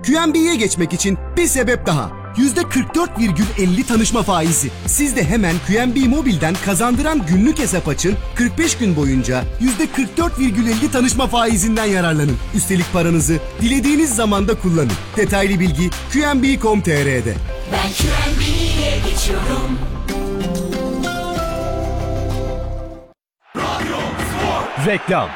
QNB'ye geçmek için bir sebep daha. %44,50 tanışma faizi. Siz de hemen QNB Mobil'den kazandıran günlük hesap açın. 45 gün boyunca %44,50 tanışma faizinden yararlanın. Üstelik paranızı dilediğiniz zamanda kullanın. Detaylı bilgi QNB.com.tr'de. Ben QNB'ye geçiyorum. Reklam.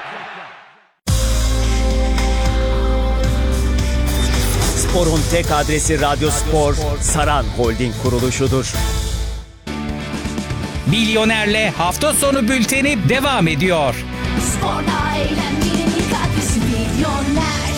Spor'un tek adresi Radyo Spor, Saran Holding kuruluşudur. Milyoner'le hafta sonu bülteni devam ediyor. Sporda eğlenmenin ilk adresi Milyoner.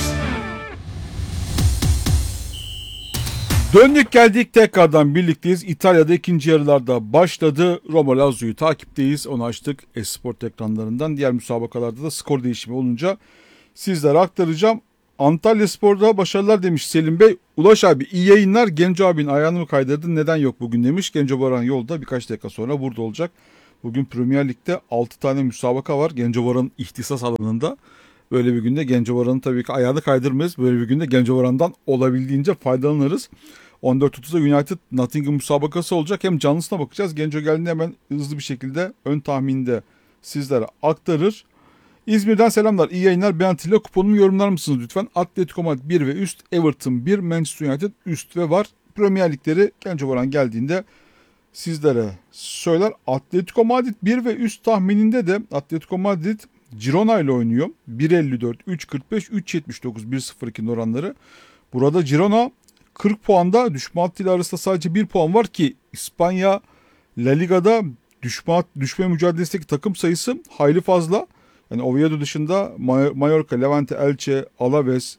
Döndük geldik, tekrardan birlikteyiz. İtalya'da ikinci yarılarda başladı. Roma Lazio'yu takipteyiz. Onu açtık Esport ekranlarından. Diğer müsabakalarda da skor değişimi olunca sizlere aktaracağım. Antalyaspor'da başarılar demiş Selim Bey. Ulaş abi iyi yayınlar. Genco abinin ayağını mı kaydırdın, neden yok bugün demiş. Genco Baran yolda, birkaç dakika sonra burada olacak. Bugün Premier Lig'de 6 tane müsabaka var Genco Baran'ın ihtisas alanında. Böyle bir günde Genco Baran'ın tabii ki ayağını kaydırmayız. Böyle bir günde Genco Baran'dan olabildiğince faydalanırız. 14.30'da United Nottingham müsabakası olacak. Hem canlısına bakacağız. Genco geldiğinde hemen hızlı bir şekilde ön tahminde sizlere aktarır. İzmir'den selamlar. İyi yayınlar. Ben Atilla, kuponumu yorumlar mısınız lütfen? Atletico Madrid 1 ve üst, Everton 1, Manchester United üst ve var. Premier Ligleri Genco Baran geldiğinde sizlere söyler. Atletico Madrid 1 ve üst tahmininde de Atletico Madrid Girona ile oynuyor. 1.54, 3.45, 3.79, 1.02 oranları. Burada Girona 40 puanda, düşme hattıyla arasında sadece 1 puan var ki İspanya La Liga'da düşme mücadelesindeki takım sayısı hayli fazla. Yani Oviedo dışında Mallorca, Levante, Elche, Alaves,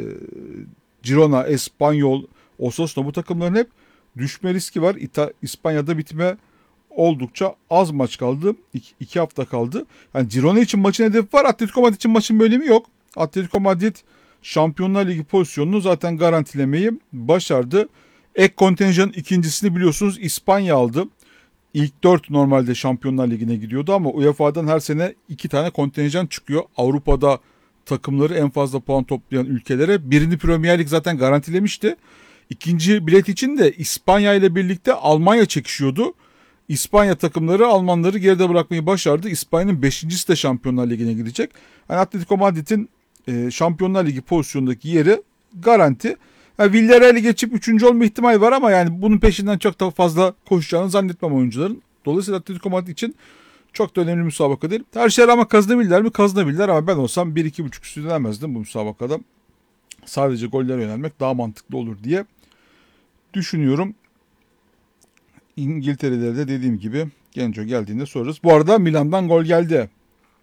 Girona, Espanyol, Osasuna, bu takımların hep düşme riski var. İspanya'da bitme oldukça az maç kaldı. 2 hafta kaldı. Yani Girona için maçın hedefi var. Atletico Madrid için maçın bölümü yok. Atletico Madrid Şampiyonlar Ligi pozisyonunu zaten garantilemeyi başardı. Ek kontenjanın ikincisini biliyorsunuz İspanya aldı. İlk 4 normalde Şampiyonlar Ligi'ne gidiyordu ama UEFA'dan her sene 2 tane kontenjan çıkıyor. Avrupa'da takımları en fazla puan toplayan ülkelere. Birini Premier Lig zaten garantilemişti. İkinci bilet için de İspanya ile birlikte Almanya çekişiyordu. İspanya takımları Almanları geride bırakmayı başardı. İspanya'nın 5.'si de Şampiyonlar Ligi'ne gidecek. Yani Atletico Madrid'in Şampiyonlar Ligi pozisyondaki yeri garanti. Yani Villarreal'i geçip 3. olma ihtimali var ama yani bunun peşinden çok da fazla koşacağını zannetmem oyuncuların. Dolayısıyla Atletico Madrid için çok da önemli müsabaka değil. Her şeye rağmen kazanabilirler mi? Kazanabilirler ama ben olsam 1-2.5 üstü denemezdim bu müsabakada. Sadece gollere yönelmek daha mantıklı olur diye düşünüyorum. İngiltere'de de dediğim gibi Genco geldiğinde sorarız. Bu arada Milan'dan gol geldi.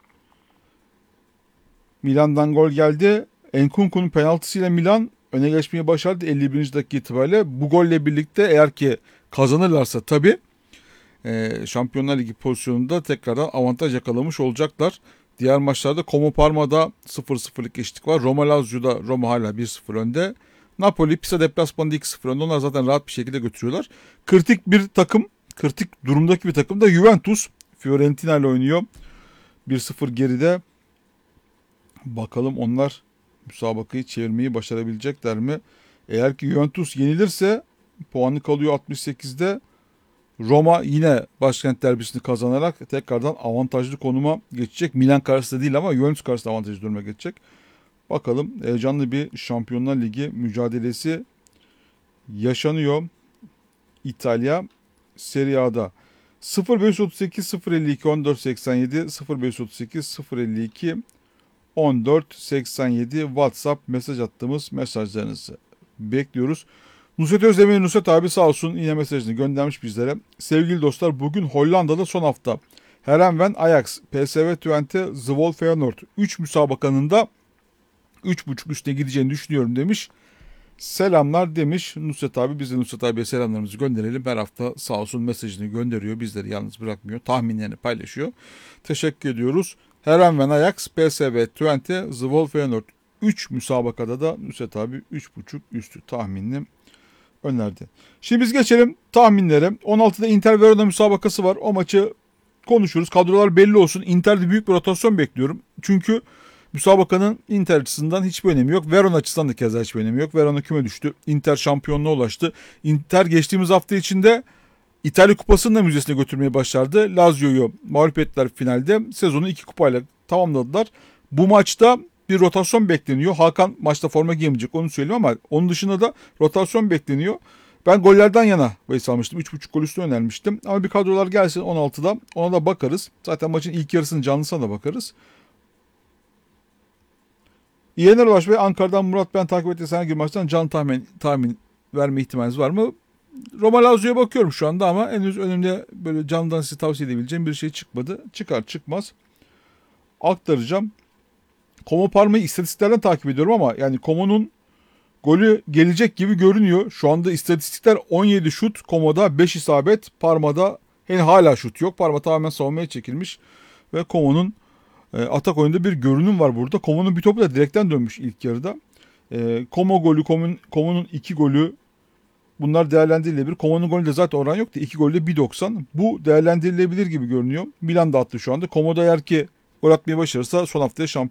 Nkunku'nun penaltısıyla Milan öne geçmeyi başardı 51. dakika itibariyle. Bu golle birlikte eğer ki kazanırlarsa tabii Şampiyonlar Ligi pozisyonunda tekrardan avantaj yakalamış olacaklar. Diğer maçlarda Como Parma'da 0-0'lık eşitlik var. Roma Lazio'da Roma hala 1-0 önde. Napoli Pisa deplasmanında 2-0 önde. Onlar zaten rahat bir şekilde götürüyorlar. Kritik durumdaki bir takım da Juventus. Fiorentina ile oynuyor. 1-0 geride. Bakalım onlar müsabakayı çevirmeyi başarabilecekler mi? Eğer ki Juventus yenilirse puanı kalıyor 68'de. Roma yine başkent derbisini kazanarak tekrardan avantajlı konuma geçecek. Milan karşısında değil ama Juventus karşısında avantajlı duruma geçecek. Bakalım, heyecanlı bir Şampiyonlar Ligi mücadelesi yaşanıyor İtalya Serie A'da. 0538 052 1487 0538 052 1487 WhatsApp mesaj attığımız mesajlarınızı bekliyoruz. Nusret Özdemir, Nusret abi sağ olsun yine mesajını göndermiş bizlere. Sevgili dostlar, bugün Hollanda'da son hafta. Herenveen Ajax, PSV Twente, Zwolle Feyenoord 3 müsabakanın da 3.5 üstüne gideceğini düşünüyorum demiş. Selamlar demiş Nusret abi. Biz de Nusret abiye selamlarımızı gönderelim. Her hafta sağ olsun mesajını gönderiyor. Bizleri yalnız bırakmıyor. Tahminlerini paylaşıyor. Teşekkür ediyoruz. Herenveen Ajax, PSV Twente, Zwolle Feyenoord 3 müsabakada da Nusret abi 3.5 üstü tahminini önerdi. Şimdi biz geçelim tahminlere. 16'da Inter Verona müsabakası var. O maçı konuşuruz. Kadrolar belli olsun. Inter'de büyük bir rotasyon bekliyorum. Çünkü Müsabakanın Inter açısından hiçbir önemi yok. Verona açısından da keza hiçbir önemi yok. Verona küme düştü. Inter şampiyonluğa ulaştı. Inter geçtiğimiz hafta içinde İtalya Kupası'nı da müzesine götürmeyi başardı. Lazio'yu mağlup ettiler finalde. Sezonu 2 kupayla tamamladılar. Bu maçta bir rotasyon bekleniyor. Hakan maçta forma giyemeyecek, onu söyleyeyim, ama onun dışında da rotasyon bekleniyor. Ben gollerden yana bahis almıştım. 3.5 gol üstü önermiştim. Ama bir kadrolar gelsin 16'da, ona da bakarız. Zaten maçın ilk yarısının canlısına da bakarız. Yener Ulaş Bey, Ankara'dan Murat, ben takip ettiğiniz herhangi bir maçtan can tahmin verme ihtimaliniz var mı? Roma Lazio'ya bakıyorum şu anda ama henüz önümde böyle candan size tavsiye edebileceğim bir şey çıkmadı. Çıkar çıkmaz aktaracağım. Como Parma'yı istatistiklerden takip ediyorum ama yani Como'nun golü gelecek gibi görünüyor. Şu anda istatistikler 17 şut Como'da, 5 isabet. Parma'da hala şut yok. Parma tamamen savunmaya çekilmiş ve Como'nun atak oyunda bir görünüm var burada. Como'nun bir topu da direkten dönmüş ilk yarıda. Como golü, Como'nun 2 golü, bunlar değerlendirilebilir. Como'nun golü de zaten oran yoktu. 2 golde 1.90. Bu değerlendirilebilir gibi görünüyor. Milan da attı şu anda. Como da eğer ki gol atmayı başarırsa son haftaya şampiyon